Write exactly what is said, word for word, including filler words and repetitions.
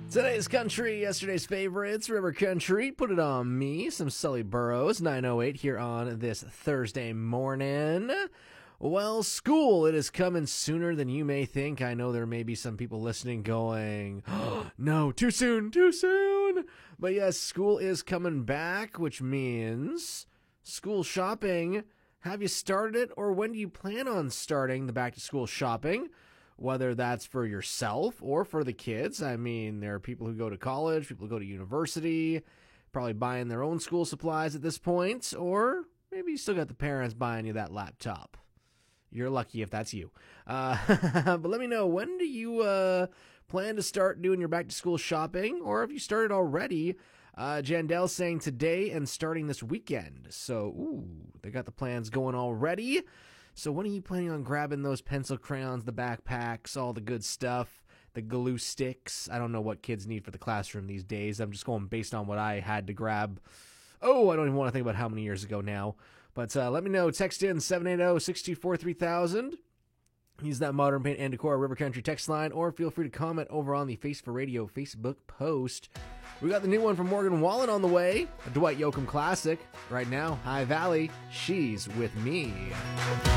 Today's country, yesterday's favorites, River Country, Put It On Me, some Sully Burrows, nine oh eight here on this Thursday morning. Well, school, it is coming sooner than you may think. I know there may be some people listening going, oh, no, too soon, too soon. But yes, school is coming back, which means school shopping. Have you started it, or when do you plan on starting the back-to-school shopping? Whether that's for yourself or for the kids. I mean, there are people who go to college, people who go to university, probably buying their own school supplies at this point, or maybe you still got the parents buying you that laptop. You're lucky if that's you. Uh, but let me know, when do you uh, plan to start doing your back-to-school shopping, or have you started already? Uh, Jandelle's saying today and starting this weekend. So, ooh, they got the plans going already. So when are you planning on grabbing those pencil crayons, the backpacks, all the good stuff, the glue sticks? I don't know what kids need for the classroom these days. I'm just going based on what I had to grab. Oh, I don't even want to think about how many years ago now. But uh, let me know. Text in seven eight zero, six two four, three thousand. Use that Modern Paint and Decor River Country text line, or feel free to comment over on the Face for Radio Facebook post. We got the new one from Morgan Wallen on the way, a Dwight Yoakam classic. Right now, High Valley, She's With Me.